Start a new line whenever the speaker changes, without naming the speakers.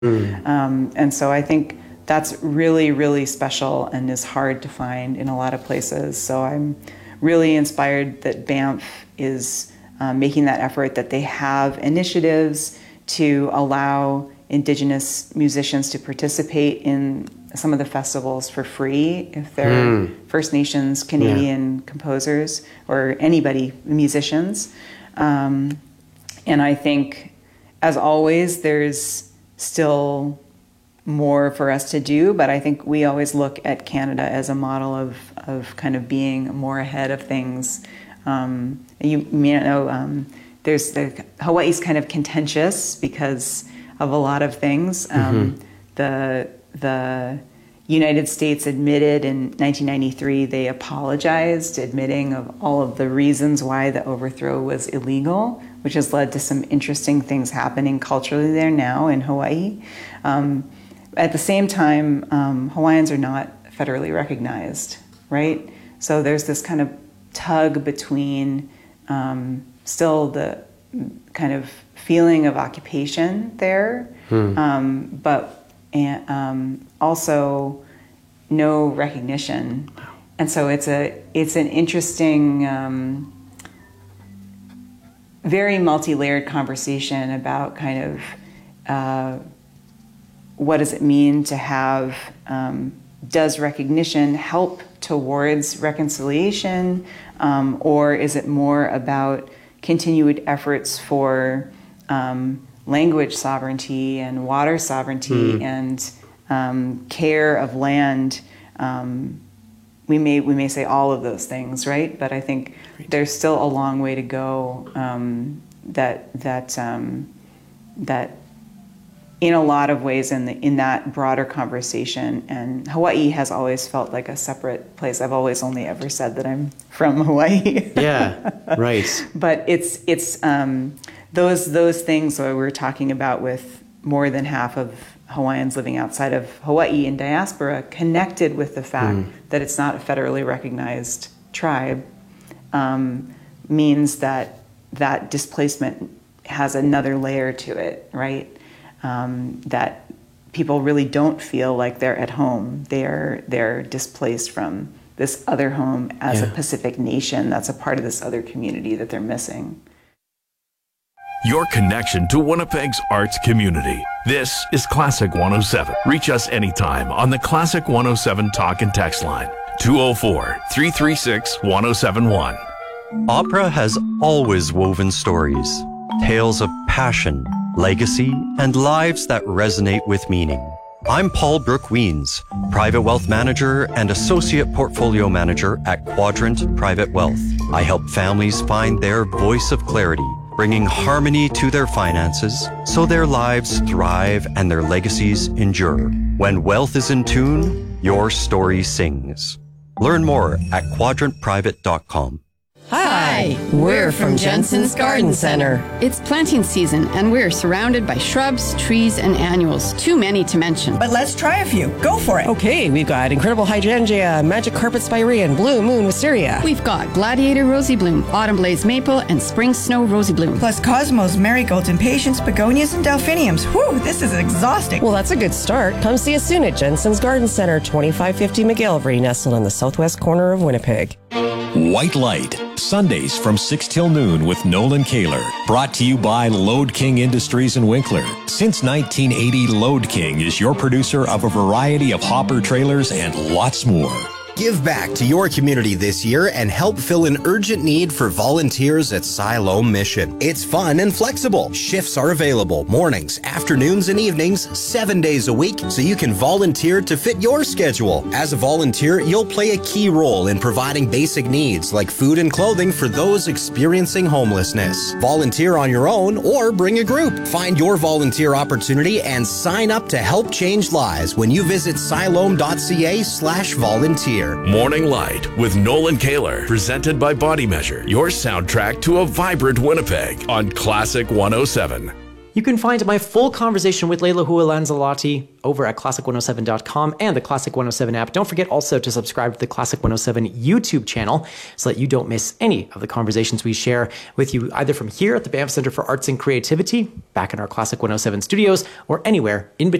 And so I think that's really, really special and is hard to find in a lot of places. So I'm really inspired that Banff is making that effort, that they have initiatives to allow Indigenous musicians to participate in some of the festivals for free if they're First Nations Canadian composers or anybody, musicians. And I think, as always, there's still more for us to do, but I think we always look at Canada as a model of kind of being more ahead of things. You may not know, Hawaii's kind of contentious because of a lot of things. The United States admitted in 1993, they apologized, admitting of all of the reasons why the overthrow was illegal, which has led to some interesting things happening culturally there now in Hawaii. At the same time, Hawaiians are not federally recognized, right? So there's this kind of tug between still the kind of feeling of occupation there, but also no recognition. And so it's an interesting, very multi-layered conversation about kind of what does it mean to have, does recognition help towards reconciliation, or is it more about continued efforts for language sovereignty and water sovereignty and care of land? We may say all of those things, right? But I think there's still a long way to go. That in a lot of ways in that broader conversation, and Hawaii has always felt like a separate place. I've always only ever said that I'm from Hawaii.
Yeah, right.
But it's those things that we're talking about with more than half of Hawaiians living outside of Hawaii in diaspora, connected with the fact that it's not a federally recognized tribe, means that displacement has another layer to it, right? That people really don't feel like they're at home. They're displaced from this other home as a Pacific nation that's a part of this other community that they're missing.
Your connection to Winnipeg's arts community. This is Classic 107. Reach us anytime on the Classic 107 talk and text line, 204-336-1071.
Opera has always woven stories, tales of passion, legacy, and lives that resonate with meaning. I'm Paul Brooke Weens, Private Wealth Manager and Associate Portfolio Manager at Quadrant Private Wealth. I help families find their voice of clarity, bringing harmony to their finances so their lives thrive and their legacies endure. When wealth is in tune, your story sings. Learn more at quadrantprivate.com.
Hi, we're from Jensen's Garden Center.
It's planting season, and we're surrounded by shrubs, trees, and annuals. Too many to mention.
But let's try a few. Go for it.
Okay, we've got incredible hydrangea, magic carpet spirea, and blue moon wisteria.
We've got gladiator rosy bloom, autumn blaze maple, and spring snow rosy bloom.
Plus cosmos, marigolds, impatiens, begonias, and delphiniums. Whew, this is exhausting.
Well, that's a good start. Come see us soon at Jensen's Garden Center, 2550 McGillivray, nestled on the southwest corner of Winnipeg.
White Light, Sundays from 6 till noon with Nolan Kaler. Brought to you by Load King Industries in Winkler. Since 1980, Load King is your producer of a variety of hopper trailers and lots more.
Give back to your community this year and help fill an urgent need for volunteers at Siloam Mission. It's fun and flexible. Shifts are available mornings, afternoons, and evenings, 7 days a week, so you can volunteer to fit your schedule. As a volunteer, you'll play a key role in providing basic needs like food and clothing for those experiencing homelessness. Volunteer on your own or bring a group. Find your volunteer opportunity and sign up to help change lives when you visit siloam.ca/volunteer.
Morning Light with Nolan Kaler, presented by Body Measure, your soundtrack to a vibrant Winnipeg on Classic 107.
You can find my full conversation with Leila Hua-Lanzalotti over at classic107.com and the Classic 107 app. Don't forget also to subscribe to the Classic 107 YouTube channel so that you don't miss any of the conversations we share with you either from here at the Banff Center for Arts and Creativity, back in our Classic 107 studios, or anywhere in between.